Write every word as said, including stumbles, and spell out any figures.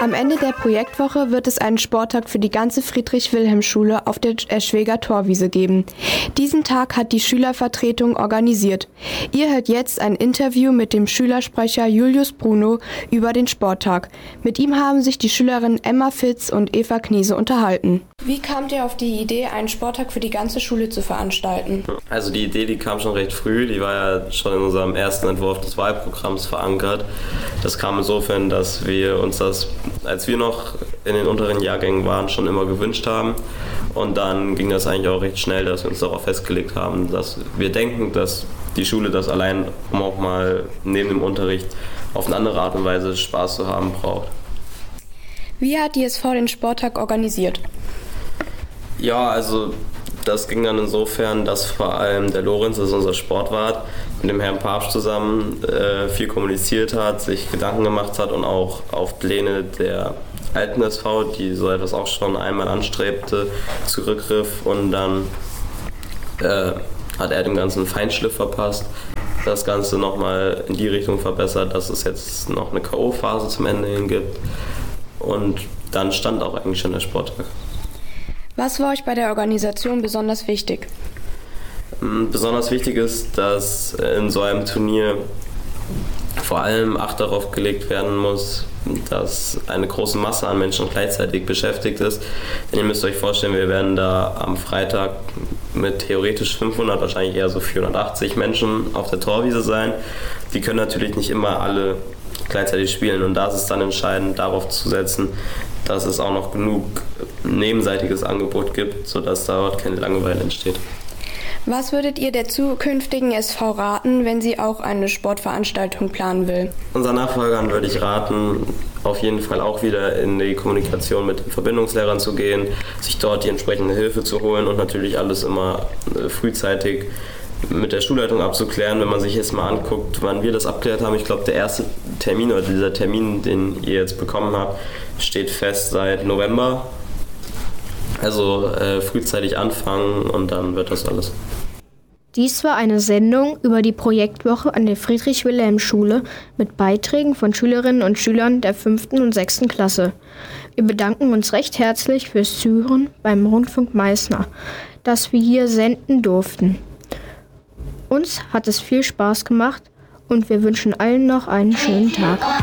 Am Ende der Projektwoche wird es einen Sporttag für die ganze Friedrich-Wilhelm-Schule auf der Eschweger Torwiese geben. Diesen Tag hat die Schülervertretung organisiert. Ihr hört jetzt ein Interview mit dem Schülersprecher Julius Bruno über den Sporttag. Mit ihm haben sich die Schülerinnen Emma Fitz und Eva Knese unterhalten. Wie kamt ihr auf die Idee, einen Sporttag für die ganze Schule zu veranstalten? Also die Idee, die kam schon recht früh, die war ja schon in unserem ersten Entwurf des Wahlprogramms verankert. Das kam insofern, dass wir uns das, als wir noch in den unteren Jahrgängen waren, schon immer gewünscht haben. Und dann ging das eigentlich auch recht schnell, dass wir uns darauf festgelegt haben, dass wir denken, dass die Schule das allein, um auch mal neben dem Unterricht auf eine andere Art und Weise Spaß zu haben, braucht. Wie hat die S V den Sporttag organisiert? Ja, also das ging dann insofern, dass vor allem der Lorenz, das ist unser Sportwart, mit dem Herrn Papst zusammen äh, viel kommuniziert hat, sich Gedanken gemacht hat und auch auf Pläne der alten S V, die so etwas auch schon einmal anstrebte, zurückgriff, und dann äh, hat er dem Ganzen einen Feinschliff verpasst, das Ganze nochmal in die Richtung verbessert, dass es jetzt noch eine K O-Phase zum Ende hin gibt, und dann stand auch eigentlich schon der Sporttag. Was war euch bei der Organisation besonders wichtig? Besonders wichtig ist, dass in so einem Turnier vor allem Acht darauf gelegt werden muss, dass eine große Masse an Menschen gleichzeitig beschäftigt ist. Denn ihr müsst euch vorstellen, wir werden da am Freitag mit theoretisch fünfhundert, wahrscheinlich eher so vierhundertachtzig Menschen auf der Torwiese sein. Die können natürlich nicht immer alle gleichzeitig spielen, und da ist es dann entscheidend, darauf zu setzen, dass es auch noch genug nebenseitiges Angebot gibt, sodass dort keine Langeweile entsteht. Was würdet ihr der zukünftigen S V raten, wenn sie auch eine Sportveranstaltung planen will? Unseren Nachfolgern würde ich raten, auf jeden Fall auch wieder in die Kommunikation mit den Verbindungslehrern zu gehen, sich dort die entsprechende Hilfe zu holen und natürlich alles immer frühzeitig mit der Schulleitung abzuklären. Wenn man sich jetzt mal anguckt, wann wir das abgeklärt haben, ich glaube, der erste Termin oder dieser Termin, den ihr jetzt bekommen habt, steht fest seit November. Also äh, frühzeitig anfangen, und dann wird das alles. Dies war eine Sendung über die Projektwoche an der Friedrich-Wilhelm-Schule mit Beiträgen von Schülerinnen und Schülern der fünften und sechsten Klasse. Wir bedanken uns recht herzlich fürs Zuhören beim Rundfunk Meißner, dass wir hier senden durften. Uns hat es viel Spaß gemacht und wir wünschen allen noch einen schönen Tag.